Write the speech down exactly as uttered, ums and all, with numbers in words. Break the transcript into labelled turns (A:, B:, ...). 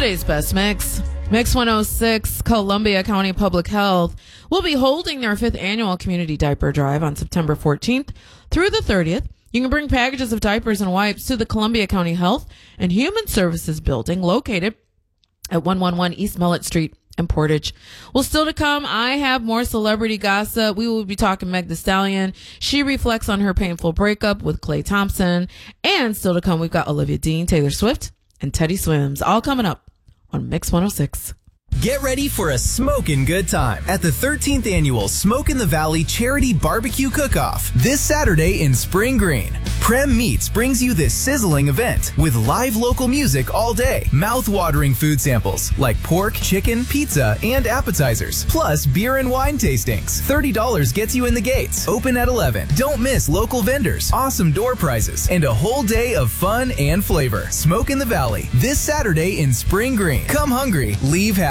A: Today's best mix. Mix one oh six, Columbia County Public Health will be holding their fifth annual community diaper drive on September fourteenth through the thirtieth. You can bring packages of diapers and wipes to the Columbia County Health and Human Services building located at one eleven East Mullet Street in Portage. Well, still to come, I have more celebrity gossip. We will be talking Meg Thee Stallion. She reflects on her painful breakup with Klay Thompson. And still to come, we've got Olivia Dean, Taylor Swift, and Teddy Swims, all coming up on Mix one oh six.
B: Get ready for a smokin' good time at the thirteenth Annual Smoke in the Valley Charity Barbecue Cook-Off this Saturday in Spring Green. Prem Meats brings you this sizzling event with live local music all day, mouth-watering food samples like pork, chicken, pizza, and appetizers, plus beer and wine tastings. thirty dollars gets you in the gates. Open at eleven. Don't miss local vendors, awesome door prizes, and a whole day of fun and flavor. Smoke in the Valley this Saturday in Spring Green. Come hungry, leave happy.